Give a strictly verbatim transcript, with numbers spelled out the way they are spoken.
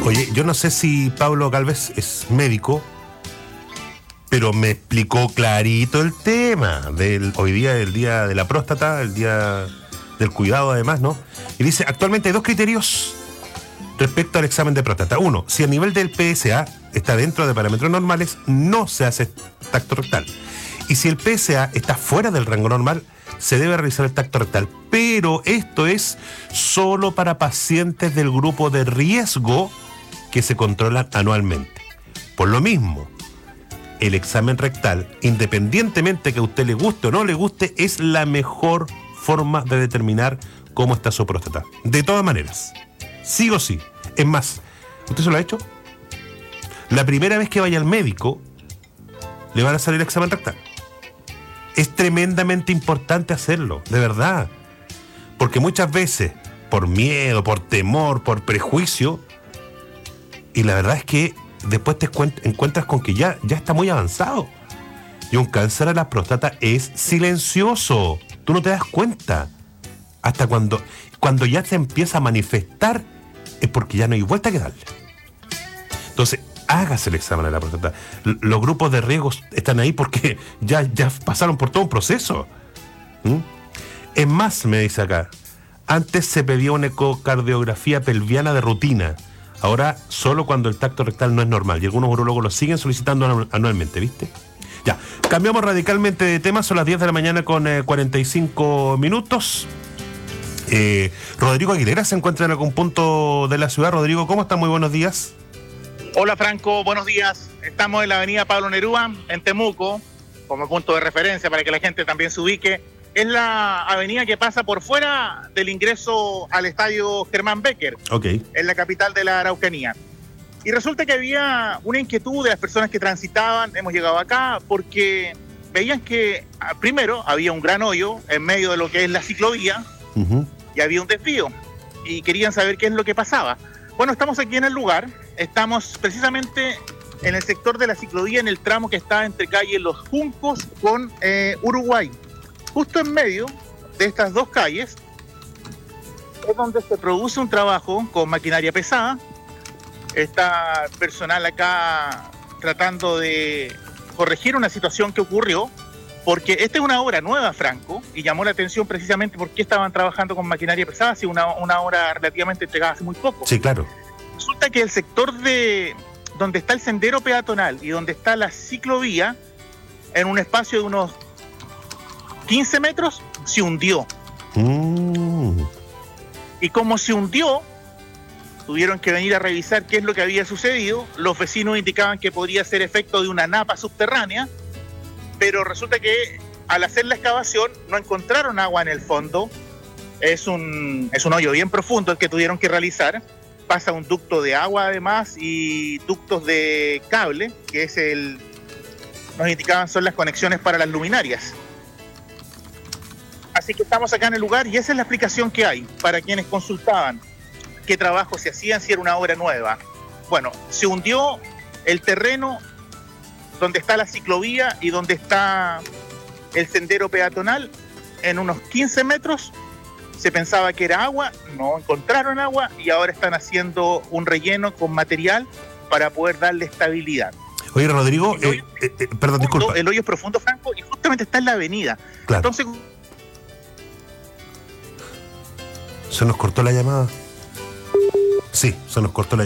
Oye, yo no sé si Pablo Gálvez es médico, pero me explicó clarito el tema del hoy día, el día de la próstata, el día del cuidado además, ¿no? Y dice, actualmente hay dos criterios respecto al examen de próstata. Uno, si el nivel del P S A está dentro de parámetros normales, no se hace tacto rectal. Y si el P S A está fuera del rango normal, se debe realizar el tacto rectal. Pero esto es solo para pacientes del grupo de riesgo que se controlan anualmente. Por lo mismo, el examen rectal, independientemente que a usted le guste o no le guste, es la mejor forma de determinar cómo está su próstata. De todas maneras, sí o sí. Es más, ¿usted se lo ha hecho? La primera vez que vaya al médico, le van a salir el examen rectal. Es tremendamente importante hacerlo, de verdad. Porque muchas veces, por miedo, por temor, por prejuicio, y la verdad es que después te encuentras con que ya, ya está muy avanzado. Y un cáncer a la próstata es silencioso. Tú no te das cuenta. Hasta cuando, cuando ya se empieza a manifestar, es porque ya no hay vuelta que darle. Entonces, hágase el examen de la próstata. L- los grupos de riesgo están ahí porque ya, ya pasaron por todo un proceso. ¿Mm? Es más, me dice acá, antes se pedía una ecocardiografía pelviana de rutina. Ahora solo cuando el tacto rectal no es normal. Y algunos urólogos lo siguen solicitando anualmente, ¿viste? Ya, cambiamos radicalmente de tema. Son las diez de la mañana con eh, cuarenta y cinco minutos. Eh, Rodrigo Aguilera se encuentra en algún punto de la ciudad. Rodrigo, ¿cómo está? Muy buenos días. Hola Franco, buenos días. Estamos en la avenida Pablo Neruda, en Temuco, como punto de referencia para que la gente también se ubique. Es la avenida que pasa por fuera del ingreso al estadio Germán Becker, okay, en la capital de la Araucanía. Y resulta que había una inquietud de las personas que transitaban, hemos llegado acá, porque veían que primero había un gran hoyo en medio de lo que es la ciclovía, uh-huh, y había un desvío, y querían saber qué es lo que pasaba. Bueno, estamos aquí en el lugar, estamos precisamente en el sector de la ciclovía, en el tramo que está entre calle Los Juncos con eh, Uruguay. Justo en medio de estas dos calles es donde se produce un trabajo con maquinaria pesada. Está personal acá tratando de corregir una situación que ocurrió, porque esta es una obra nueva, Franco, y llamó la atención precisamente porque estaban trabajando con maquinaria pesada, así una, una obra relativamente entregada hace muy poco. Sí, claro. Resulta que el sector de donde está el sendero peatonal y donde está la ciclovía, en un espacio de unos quince metros, se hundió. Mm. Y como se hundió, tuvieron que venir a revisar qué es lo que había sucedido. Los vecinos indicaban que podría ser efecto de una napa subterránea, pero resulta que al hacer la excavación no encontraron agua en el fondo. Es un, es un hoyo bien profundo el que tuvieron que realizar. Pasa un ducto de agua además y ductos de cable, que es el, nos indicaban son las conexiones para las luminarias. Así que estamos acá en el lugar y esa es la explicación que hay para quienes consultaban qué trabajo se hacían, si era una obra nueva. Bueno, se hundió el terreno donde está la ciclovía y donde está el sendero peatonal en unos quince metros. Se pensaba que era agua, no encontraron agua y ahora están haciendo un relleno con material para poder darle estabilidad. Oye, Rodrigo, eh, hoyo, eh, eh, perdón, disculpa. El hoyo es profundo, Franco, y justamente está en la avenida. Claro. Entonces, ¿se nos cortó la llamada? Sí, se nos cortó la llamada.